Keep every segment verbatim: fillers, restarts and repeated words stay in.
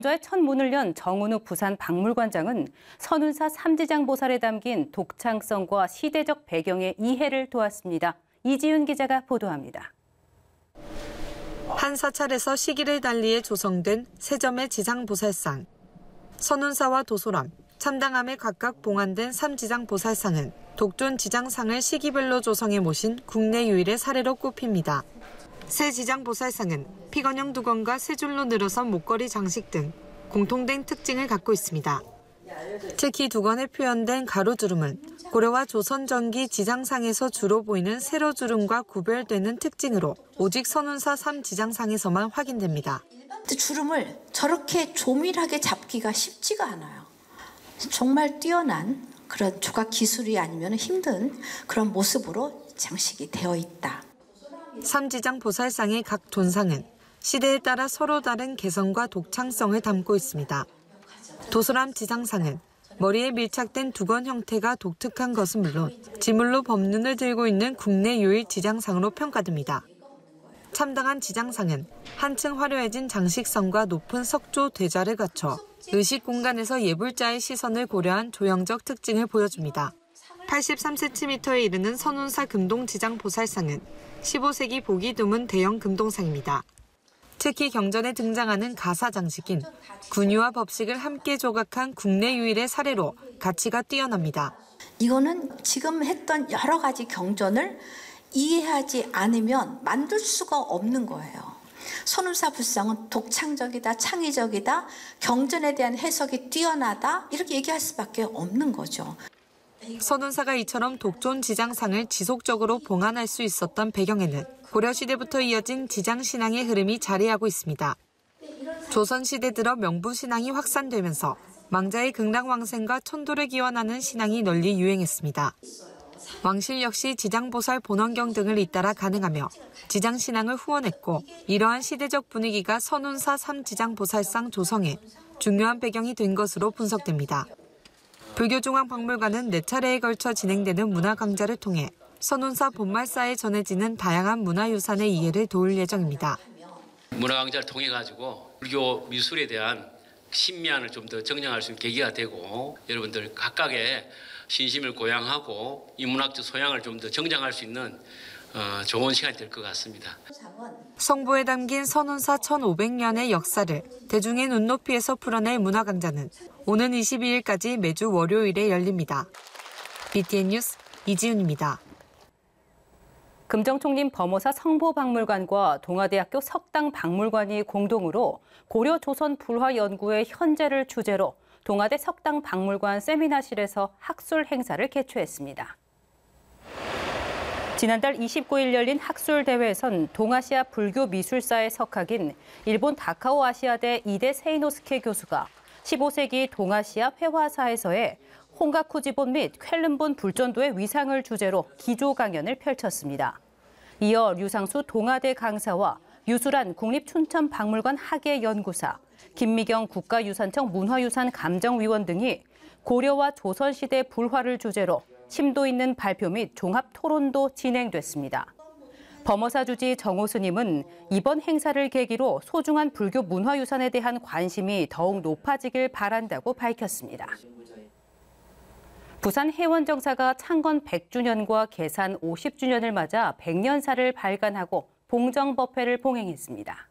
저의 첫 문을 연 정은욱 부산 박물관장은 선운사 삼지장 보살에 담긴 독창성과 시대적 배경의 이해를 도왔습니다. 이지윤 기자가 보도합니다. 한 사찰에서 시기를 달리해 조성된 세 점의 지장보살상. 선운사와 도소람, 참당함에 각각 봉안된 삼지장 보살상은 독존 지장상을 시기별로 조성해 모신 국내 유일의 사례로 꼽힙니다. 새 지장보살상은 피건형 두건과 세 줄로 늘어선 목걸이 장식 등 공통된 특징을 갖고 있습니다. 특히 두건에 표현된 가로주름은 고려와 조선 전기 지장상에서 주로 보이는 세로주름과 구별되는 특징으로 오직 선운사 삼지장상에서만 확인됩니다. 주름을 저렇게 조밀하게 잡기가 쉽지가 않아요. 정말 뛰어난 그런 조각 기술이 아니면 힘든 그런 모습으로 장식이 되어 있다. 삼지장 보살상의 각 돈상은 시대에 따라 서로 다른 개성과 독창성을 담고 있습니다. 도소람 지장상은 머리에 밀착된 두건 형태가 독특한 것은 물론 지물로 법륜을 들고 있는 국내 유일 지장상으로 평가됩니다. 참당한 지장상은 한층 화려해진 장식성과 높은 석조 대자를 갖춰 의식 공간에서 예불자의 시선을 고려한 조형적 특징을 보여줍니다. 팔십삼 센티미터에 이르는 선운사 금동 지장 보살상은 십오 세기 보기 드문 대형 금동상입니다. 특히 경전에 등장하는 가사 장식인 군유와 법식을 함께 조각한 국내 유일의 사례로 가치가 뛰어납니다. 이거는 지금 했던 여러 가지 경전을 이해하지 않으면 만들 수가 없는 거예요. 선운사 불상은 독창적이다, 창의적이다, 경전에 대한 해석이 뛰어나다 이렇게 얘기할 수밖에 없는 거죠. 선운사가 이처럼 독존 지장상을 지속적으로 봉안할 수 있었던 배경에는 고려시대부터 이어진 지장신앙의 흐름이 자리하고 있습니다. 조선시대 들어 명부신앙이 확산되면서 망자의 극락왕생과 천도를 기원하는 신앙이 널리 유행했습니다. 왕실 역시 지장보살 본원경 등을 잇따라 가능하며 지장신앙을 후원했고 이러한 시대적 분위기가 선운사 삼지장보살상 조성에 중요한 배경이 된 것으로 분석됩니다. 불교중앙박물관은 네 차례에 걸쳐 진행되는 문화강좌를 통해 선운사 본말사에 전해지는 다양한 문화유산의 이해를 도울 예정입니다. 문화강좌를 통해 가지고 불교 미술에 대한 신미안을 좀 더 정량할 수 있는 계기가 되고 여러분들 각각의 신심을 고양하고 이 문학적 소양을 좀 더 정장할 수 있는 어, 좋은 시간이 될 것 같습니다. 성부에 담긴 선운사 천오백 년의 역사를 대중의 눈높이에서 풀어낼 문화강좌는 오는 이십이일까지 매주 월요일에 열립니다. 비티엔 뉴스 이지윤입니다. 금정총림 범어사 성보박물관과 동아대학교 석당박물관이 공동으로 고려 조선 불화 연구의 현재를 주제로 동아대 석당박물관 세미나실에서 학술 행사를 개최했습니다. 지난달 이십구일 열린 학술대회에선 동아시아 불교미술사의 석학인 일본 다카오 아시아대 이대 세이노스케 교수가 십오 세기 동아시아 회화사에서의 홍가쿠지본 및 쾰른본 불전도의 위상을 주제로 기조 강연을 펼쳤습니다. 이어 류상수 동아대 강사와 유수란 국립춘천박물관 학예연구사, 김미경 국가유산청 문화유산 감정위원 등이 고려와 조선시대 불화를 주제로 심도 있는 발표 및 종합 토론도 진행됐습니다. 범어사 주지 정호 스님은 이번 행사를 계기로 소중한 불교 문화유산에 대한 관심이 더욱 높아지길 바란다고 밝혔습니다. 부산 해원정사가 창건 백 주년과 개산 오십 주년을 맞아 백년사를 발간하고 봉정법회를 봉행했습니다.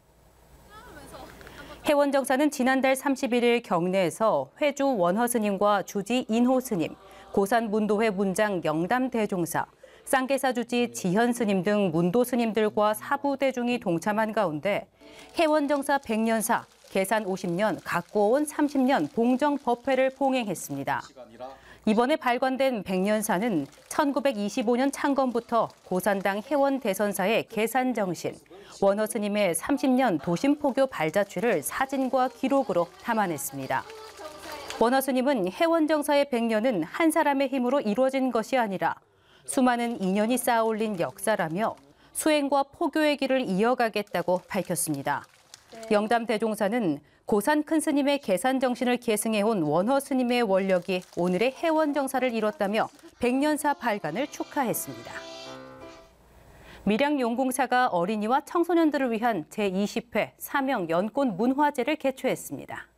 해원정사는 지난달 삼십일일 경내에서 회주 원허 스님과 주지 인호 스님, 고산 문도회 문장 영담 대종사, 쌍계사 주지 지현 스님 등 문도 스님들과 사부 대중이 동참한 가운데 해원정사 백년사, 개산 오십 년, 각고온 삼십 년 봉정법회를 봉행했습니다. 이번에 발간된 백년사는 천구백이십오년 창건부터 고산당 해원대선사의 계산정신, 원허 스님의 삼십 년 도심포교 발자취를 사진과 기록으로 담아냈습니다. 원허 스님은 해원정사의 백년은 한 사람의 힘으로 이루어진 것이 아니라 수많은 인연이 쌓아올린 역사라며 수행과 포교의 길을 이어가겠다고 밝혔습니다. 영담 대종사는 고산 큰 스님의 계산 정신을 계승해온 원허 스님의 원력이 오늘의 해원 정사를 이뤘다며 백년사 발간을 축하했습니다. 밀양용궁사가 어린이와 청소년들을 위한 제이십 회 사명 연꽃 문화제를 개최했습니다.